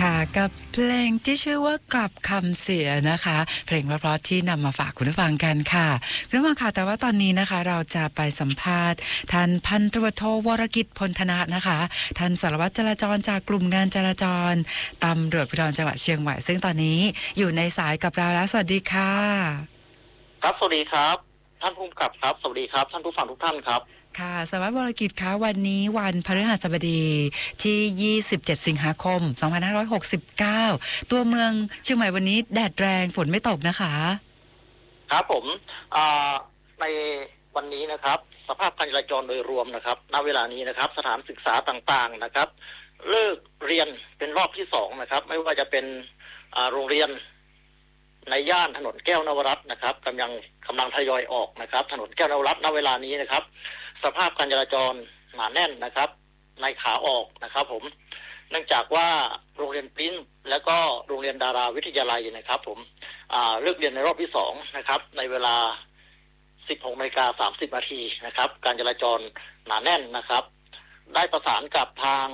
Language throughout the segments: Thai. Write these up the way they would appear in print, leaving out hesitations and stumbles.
ค่ะกับเพลงที่ชื่อว่ากลับคำเสียนะคะเพลงเพราะๆที่นำมาฝากคุณผู้ฟังกันค่ะคุณผู้ฟังค่ะแต่ว่าตอนนี้นะคะเราจะไปสัมภาษณ์ท่านพันตำรวจโทวรกิจพลธนะนะคะท่านสารวัตรจราจรจากกลุ่มงานจราจรตำรวจภูธรจังหวัดเชียงใหม่ซึ่งตอนนี้อยู่ในสายกับเราแล้วสวัสดีค่ะครับสวัสดีครับท่านผู้กำกับครับสวัสดีครับท่านผู้ฟังทุกท่านครับค่ะสารวัตรวรกิจคะวันนี้วันพฤหัสบดีที่27สิงหาคม2569ตัวเมืองเชียงใหม่วันนี้แดดแรงฝนไม่ตกนะคะครับผมในวันนี้นะครับสภาพการจราจรโดยรวมนะครับณเวลานี้นะครับสถานศึกษาต่างๆนะครับเลิกเรียนเป็นรอบที่2นะครับไม่ว่าจะเป็นโรงเรียนในย่านถนนแก้วนวรัตน์นะครับกำลังทยอยออกนะครับถนนแก้วนวรัตน์ณเวลานี้นะครับสภาพการจราจรหนาแน่นนะครับในขาออกนะครับผมเนื่องจากว่าโรงเรียนปริ้นแล้วก็โรงเรียนดาราวิทยาลัยนะครับผมเลิกเรียนในรอบที่2นะครับในเวลา 16:30 นาทีนะครับการจราจรหนาแน่นนะครับได้ประสานกับทาง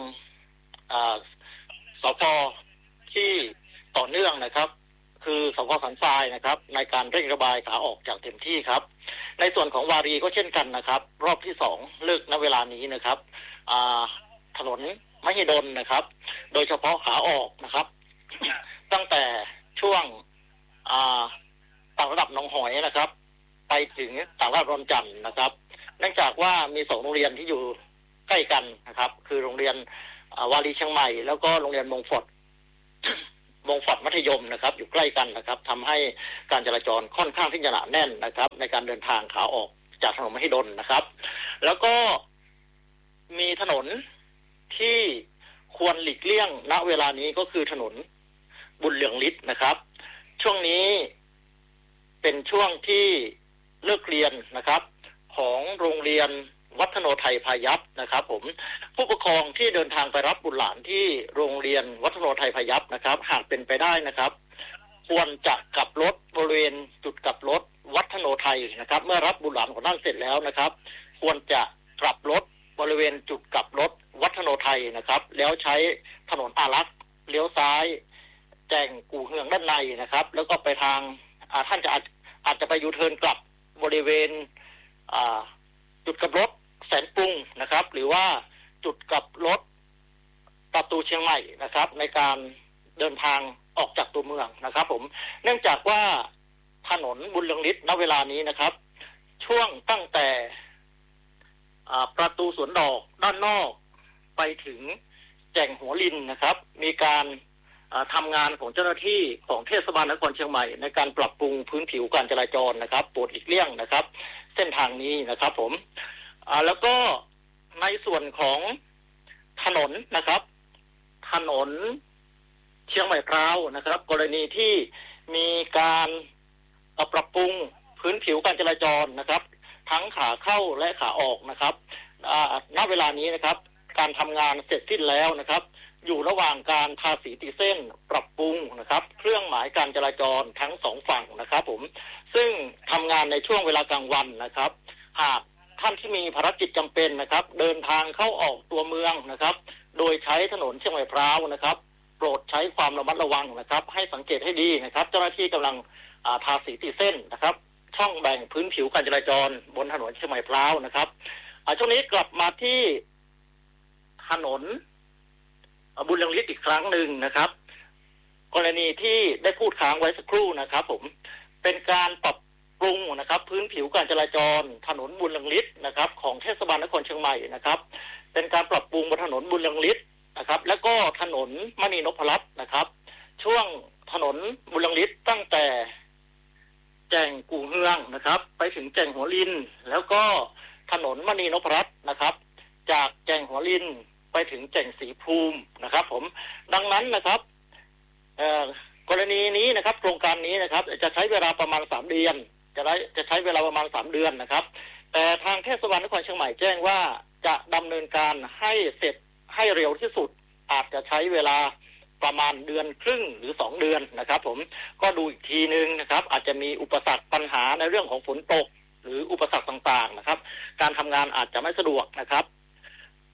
สพที่ต่อเนื่องนะครับคือสพสันทรายนะครับในการเร่งระบายขาออกจากเต็มที่ครับในส่วนของวารีก็เช่นกันนะครับรอบที่2เลิกณเวลานี้นะครับถนนมหิดลนะครับโดยเฉพาะขาออกนะครับ ตั้งแต่ช่วงต่างระดับหนองหอยนะครับไปถึงต่างระดับรอนจันทร์นะครับเนื่องจากว่ามี2โรงเรียนที่อยู่ใกล้กันนะครับคือโรงเรียนวารีเชียงใหม่แล้วก็โรงเรียนมงฟอร์ดมัธยมนะครับอยู่ใกล้กันนะครับทำให้การจราจรค่อนข้างที่จะหนาแน่นนะครับในการเดินทางขาออกจากถนนมหิดลนะครับแล้วก็มีถนนที่ควรหลีกเลี่ยงณเวลานี้ก็คือถนนบุญเรืองฤทธิ์นะครับช่วงนี้เป็นช่วงที่เลิกเรียนนะครับของโรงเรียนวัฒโนไทยพายัพนะครับผมผู้ปกครองที่เดินทางไปรับบุตรหลานที่โรงเรียนวัฒโนไทยพายัพนะครับหากเป็นไปได้นะครับควรจะกลับรถบริเวณจุดกลับรถวัฒโนไทยนะครับเมื่อรับบุตรหลานของท่านเสร็จแล้วนะครับควรจะกลับรถบริเวณจุดกลับรถวัฒโนไทยนะครับแล้วใช้ถนนอารักษ์เลี้ยวซ้ายแจ้งกู่เฮืองด้านในนะครับแล้วก็ไปทางท่านจะอาจจะไปยูเทิร์นกลับบริเวณจุดกลับรถแสนปรุงนะครับหรือว่าจุดกลับรถประตูเชียงใหม่นะครับในการเดินทางออกจากตัวเมืองนะครับผมเนื่องจากว่าถนนบุญเรืองฤทธิ์ณเวลานี้นะครับช่วงตั้งแต่ประตูสวนดอกด้านนอกไปถึงแจ่งหัวลินนะครับมีการทำงานของเจ้าหน้าที่ของเทศบาลนครเชียงใหม่ในการปรับปรุงพื้นผิวการจราจรนะครับโปรดหลีกเลี่ยงนะครับเส้นทางนี้นะครับผมแล้วก็ในส่วนของถนนนะครับถนนเชียงใหม่พร้าวนะครับกรณีที่มีการปรับปรุงพื้นผิวการจราจรนะครับทั้งขาเข้าและขาออกนะครับณเวลานี้นะครับการทำงานเสร็จสิ้นแล้วนะครับอยู่ระหว่างการทาสีติเส้นปรับปรุงนะครับเครื่องหมายการจราจรทั้ง2ฝั่งนะครับผมซึ่งทำงานในช่วงเวลากลางวันนะครับหากท่านที่มีภารกิจจำเป็นนะครับเดินทางเข้าออกตัวเมืองนะครับโดยใช้ถนนเชียงใหม่พร้าวนะครับโปรดใช้ความระมัดระวังนะครับให้สังเกตให้ดีนะครับเจ้าหน้าที่กำลังทาสีติเส้นนะครับช่องแบ่งพื้นผิวการจราจรบนถนนเชียงใหม่พร้าวนะครับช่วงนี้กลับมาที่ถนนบุญเรืองฤทธิ์อีกครั้งหนึ่งนะครับกรณีที่ได้พูดค้างไว้สักครู่นะครับผมเป็นการปรับปรุงนะครับพื้นผิวการจราจรถนนบุญเรืองฤทธิ์นะครับของเทศบาลนครเชียงใหม่นะครับเป็นการปรับปรุงบนถนนบุญเรืองฤทธิ์นะครับแล้วก็ถนนมณีนพรัตน์นะครับช่วงถนนบุญเรืองฤทธิ์ตั้งแต่แจ่งกู่เฮืองนะครับไปถึงแจ่งหัวลินแล้วก็ถนนมณีนพรัตน์นะครับจากแจ่งหัวลินไปถึงแจ่งศรีภูมินะครับผมดังนั้นนะครับกรณีนี้นะครับโครงการนี้นะครับจะใช้เวลาประมาณ3เดือนจะใช้เวลาประมาณ3เดือนนะครับแต่ทางเทศบาลนครเชียงใหม่แจ้งว่าจะดำเนินการให้เสร็จให้เร็วที่สุดอาจจะใช้เวลาประมาณเดือนครึ่งหรือ2เดือนนะครับผมก็ดูอีกทีนึงนะครับอาจจะมีอุปสรรคปัญหาในเรื่องของฝนตกหรืออุปสรรคต่างๆนะครับการทำงานอาจจะไม่สะดวกนะครับ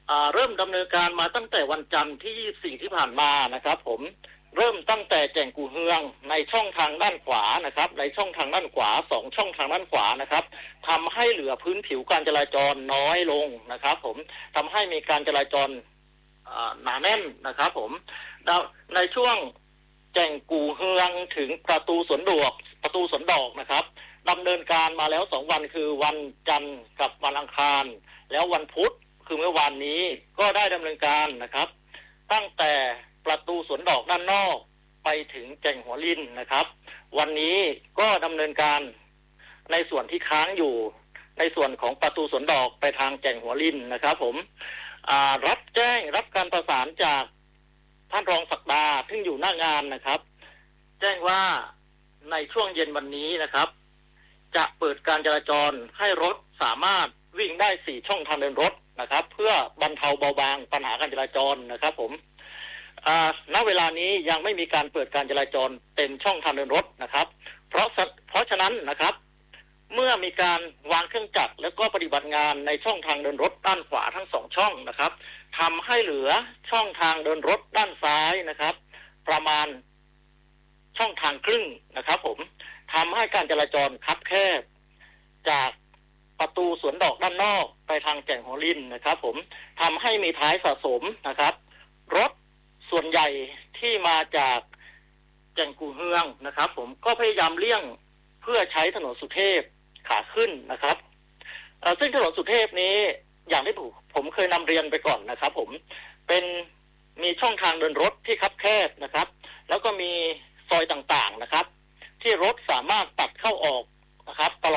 เริ่มดำเนินการมาตั้งแต่วันจันทร์ที่24ที่ผ่านมานะครับผมเริ่มตั้งแต่แก่งกูเฮืองในช่องทางด้านขวานะครับในช่องทางด้านขวา2ช่องทางด้านขวานะครับทำให้เหลือพื้นผิวการจราจรน้อยลงนะครับผมทำให้มีการจราจรหนาแน่นนะครับผมในช่วงแก่งกูเฮืองถึงประตูสวนดอกนะครับดำเนินการมาแล้ว2วันคือวันจันทร์กับวันอังคารแล้ววันพุธคือเมื่อวานนี้ก็ได้ดำเนินการนะครับตั้งแต่ประตูสวนดอกด้านนอกไปถึงแก่งหัวลินนะครับวันนี้ก็ดำเนินการในส่วนที่ค้างอยู่ในส่วนของประตูสวนดอกไปทางแก่งหัวลินนะครับผมรับการประสานจากท่านรองศักดาซึ่งอยู่หน้างานนะครับแจ้งว่าในช่วงเย็นวันนี้นะครับจะเปิดการจราจรให้รถสามารถวิ่งได้4ช่องทางเดินรถนะครับเพื่อบรรเทาเบาบางปัญหาการจราจรนะครับผมณเวลานี้ยังไม่มีการเปิดการจราจรเต็มช่องทางเดินรถนะครับเพราะฉะนั้นนะครับเมื่อมีการวางเครื่องจักรแล้วก็ปฏิบัติงานในช่องทางเดินรถด้านขวาทั้ง2ช่องนะครับทำให้เหลือช่องทางเดินรถด้านซ้ายนะครับประมาณช่องทางครึ่งนะครับผมทำให้การจราจรคับแคบจากประตูสวนดอกด้านนอกไปทางแก่งหัวลินนะครับผมทำให้มีท้ายสะสมนะครับรถส่วนใหญ่ที่มาจากแก่งกูเฮืองนะครับผมก็พยายามเลี่ยงเพื่อใช้ถนนสุเทพขาขึ้นนะครับซึ่งถนนสุเทพนี้อย่างที่ผมเคยนำเรียนไปก่อนนะครับผมมีช่องทางเดินรถที่คับแคบนะครับแล้วก็มีซอยต่างๆนะครับที่รถสามารถตัดเข้าออกนะครับตลอด